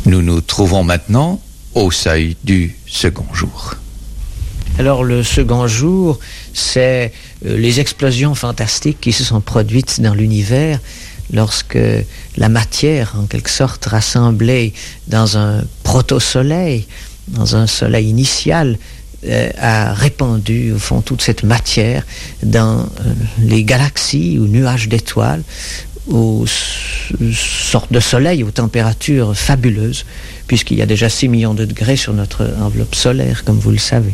Nous nous trouvons maintenant au seuil du second jour. Alors le second jour, c'est les explosions fantastiques qui se sont produites dans l'univers lorsque la matière, en quelque sorte rassemblée dans un proto-soleil, dans un soleil initial, a répandu au fond toute cette matière dans les galaxies ou nuages d'étoiles, aux sortes de soleils aux températures fabuleuses, puisqu'il y a déjà 6 millions de degrés sur notre enveloppe solaire, comme vous le savez.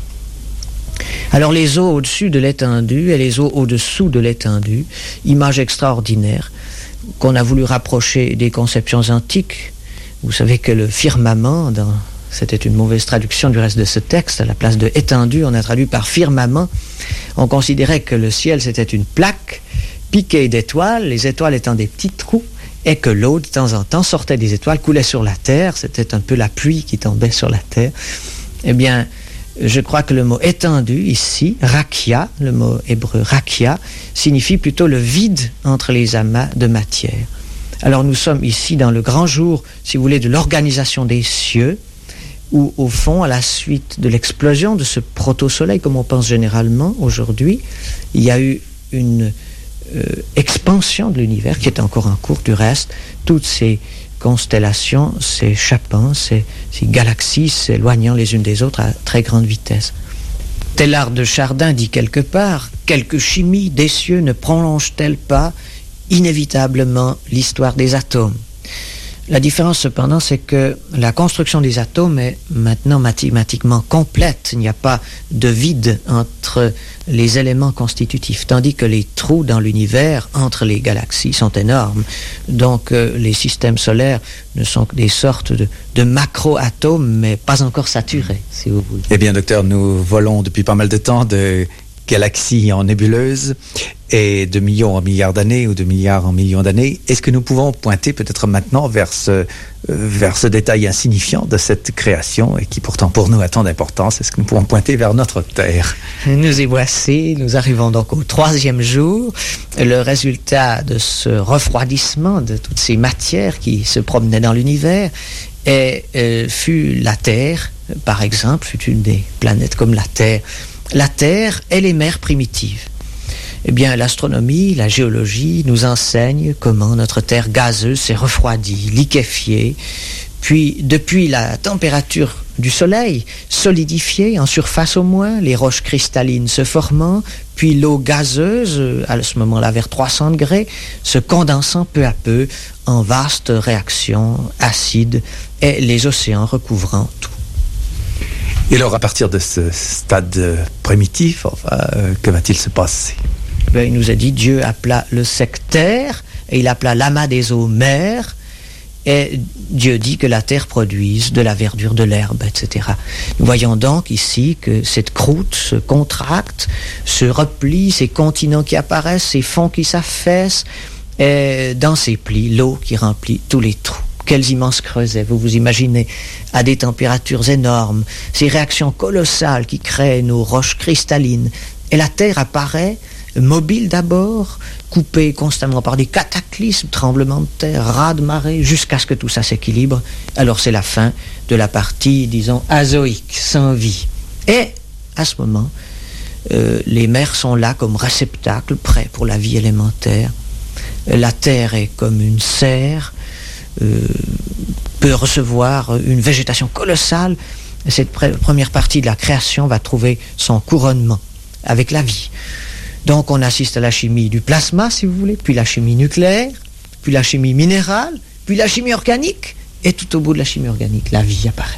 Alors les eaux au-dessus de l'étendue et les eaux au-dessous de l'étendue, image extraordinaire qu'on a voulu rapprocher des conceptions antiques. Vous savez que le firmament, c'était une mauvaise traduction du reste de ce texte, à la place de étendue, on a traduit par firmament. On considérait que le ciel c'était une plaque piquée d'étoiles, les étoiles étant des petits trous, et que l'eau de temps en temps sortait des étoiles, coulait sur la terre, c'était un peu la pluie qui tombait sur la terre. Eh bien, je crois que le mot étendu ici, rakia, le mot hébreu rakia, signifie plutôt le vide entre les amas de matière. Alors nous sommes ici dans le grand jour, si vous voulez, de l'organisation des cieux, où au fond, à la suite de l'explosion de ce proto-soleil, comme on pense généralement aujourd'hui, il y a eu une expansion de l'univers qui est encore en cours du reste, toutes ces constellations s'échappant, ces galaxies s'éloignant les unes des autres à très grande vitesse. Teilhard de Chardin dit quelque part, quelque chimie des cieux ne prolonge-t-elle pas inévitablement l'histoire des atomes? La différence cependant, c'est que la construction des atomes est maintenant mathématiquement complète. Il n'y a pas de vide entre les éléments constitutifs, tandis que les trous dans l'univers entre les galaxies sont énormes. Donc les systèmes solaires ne sont que des sortes de macro-atomes, mais pas encore saturés, si vous voulez. Eh bien, docteur, nous volons depuis pas mal de temps de galaxies en nébuleuses et de millions en milliards d'années ou de milliards en millions d'années. Est-ce que nous pouvons pointer peut-être maintenant vers ce détail insignifiant de cette création et qui pourtant pour nous a tant d'importance? Est-ce que nous pouvons pointer vers notre Terre? Nous y voici, nous arrivons donc au 3e jour. Le résultat de ce refroidissement de toutes ces matières qui se promenaient dans l'univers fut la Terre, par exemple, fut une des planètes comme la Terre. La Terre et les mers primitives. Eh bien, l'astronomie, la géologie nous enseignent comment notre Terre gazeuse s'est refroidie, liquéfiée, puis depuis la température du Soleil, solidifiée en surface au moins, les roches cristallines se formant, puis l'eau gazeuse, à ce moment-là vers 300 degrés, se condensant peu à peu en vastes réactions acides et les océans recouvrant tout. Et alors, à partir de ce stade primitif, que va-t-il se passer? Il nous a dit, Dieu appela le sec terre, et il appela l'amas des eaux mer, et Dieu dit que la terre produise de la verdure, de l'herbe, etc. Nous voyons donc ici que cette croûte se contracte, se replie, ces continents qui apparaissent, ces fonds qui s'affaissent, et dans ces plis, l'eau qui remplit tous les trous. Quels immenses creusets, vous vous imaginez, à des températures énormes, ces réactions colossales qui créent nos roches cristallines. Et la Terre apparaît mobile d'abord, coupée constamment par des cataclysmes, tremblements de terre, raz de marée, jusqu'à ce que tout ça s'équilibre. Alors c'est la fin de la partie, disons, azoïque, sans vie. Et à ce moment, les mers sont là comme réceptacles, prêts pour la vie élémentaire. La Terre est comme une serre, peut recevoir une végétation colossale. Cette première partie de la création va trouver son couronnement avec la vie. Donc on assiste à la chimie du plasma, si vous voulez, puis la chimie nucléaire, puis la chimie minérale, puis la chimie organique, et tout au bout de la chimie organique, la vie apparaît.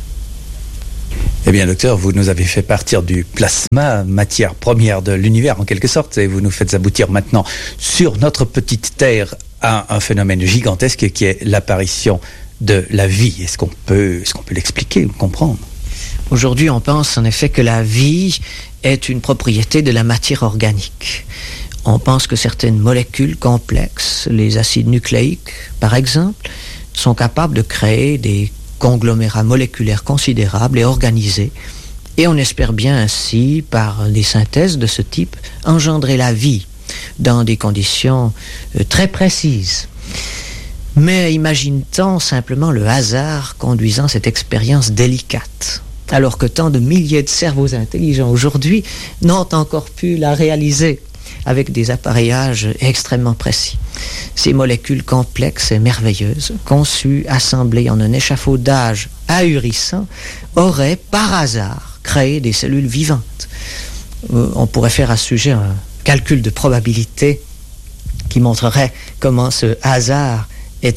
Eh bien, docteur, vous nous avez fait partir du plasma, matière première de l'univers en quelque sorte, et vous nous faites aboutir maintenant sur notre petite Terre à un phénomène gigantesque qui est l'apparition de la vie. Est-ce qu'on peut l'expliquer ou comprendre? Aujourd'hui, on pense en effet que la vie est une propriété de la matière organique. On pense que certaines molécules complexes, les acides nucléiques par exemple, sont capables de créer des conglomérats moléculaires considérables et organisés. Et on espère bien ainsi, par des synthèses de ce type, engendrer la vie dans des conditions très précises. Mais imagine-t-on simplement le hasard conduisant cette expérience délicate, alors que tant de milliers de cerveaux intelligents aujourd'hui n'ont encore pu la réaliser avec des appareillages extrêmement précis. Ces molécules complexes et merveilleuses, conçues, assemblées en un échafaudage ahurissant, auraient par hasard créé des cellules vivantes. On pourrait faire à ce sujet un calcul de probabilité qui montrerait comment ce hasard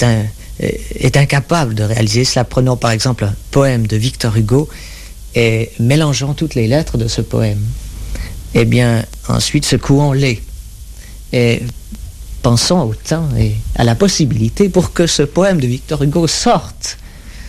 est incapable de réaliser cela. Prenons par exemple un poème de Victor Hugo et mélangeons toutes les lettres de ce poème. Eh bien, ensuite, secouons-les et pensons au temps et à la possibilité pour que ce poème de Victor Hugo sorte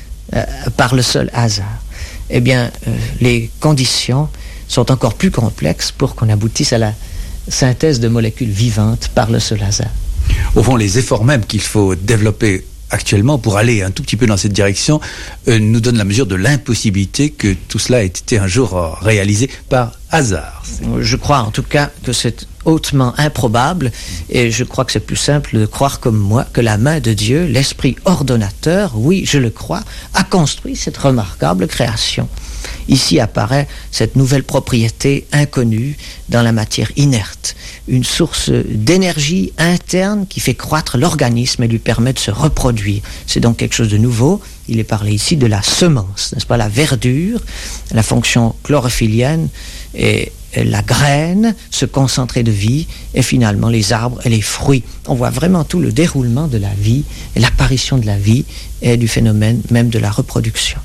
par le seul hasard. Eh bien, les conditions sont encore plus complexes pour qu'on aboutisse à la synthèse de molécules vivantes par le seul hasard. Au fond, les efforts même qu'il faut développer actuellement pour aller un tout petit peu dans cette direction nous donnent la mesure de l'impossibilité que tout cela ait été un jour réalisé par hasard. Je crois en tout cas que c'est hautement improbable et je crois que c'est plus simple de croire comme moi que la main de Dieu, l'esprit ordonnateur, oui, je le crois, a construit cette remarquable création. Ici apparaît cette nouvelle propriété inconnue dans la matière inerte, une source d'énergie interne qui fait croître l'organisme et lui permet de se reproduire. C'est donc quelque chose de nouveau. Il est parlé ici de la semence, n'est-ce pas, la verdure, la fonction chlorophyllienne et la graine, ce concentré de vie, et finalement les arbres et les fruits. On voit vraiment tout le déroulement de la vie, et l'apparition de la vie et du phénomène même de la reproduction.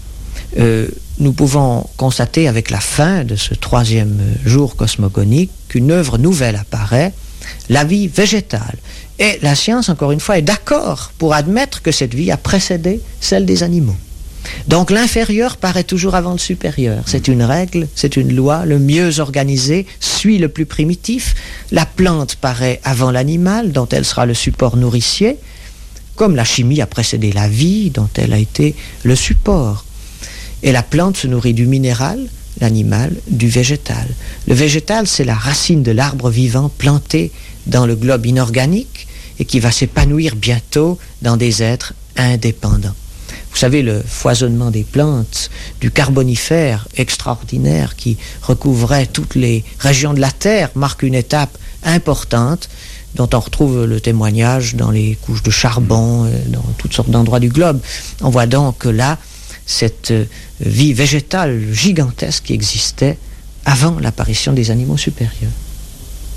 Nous pouvons constater avec la fin de ce 3e jour cosmogonique qu'une œuvre nouvelle apparaît, la vie végétale. Et la science, encore une fois, est d'accord pour admettre que cette vie a précédé celle des animaux. Donc l'inférieur paraît toujours avant le supérieur. C'est une règle, c'est une loi, le mieux organisé suit le plus primitif. La plante paraît avant l'animal, dont elle sera le support nourricier, comme la chimie a précédé la vie, dont elle a été le support. Et la plante se nourrit du minéral, l'animal du végétal. Le végétal, c'est la racine de l'arbre vivant planté dans le globe inorganique et qui va s'épanouir bientôt dans des êtres indépendants. Vous savez, le foisonnement des plantes, du carbonifère extraordinaire qui recouvrait toutes les régions de la Terre, marque une étape importante dont on retrouve le témoignage dans les couches de charbon, dans toutes sortes d'endroits du globe. On voit donc que là, cette vie végétale gigantesque qui existait avant l'apparition des animaux supérieurs.